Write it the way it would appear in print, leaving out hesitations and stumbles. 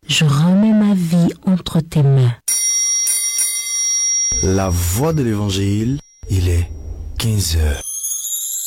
Je remets ma vie entre tes mains. La voix de l'évangile, il est 15 heures.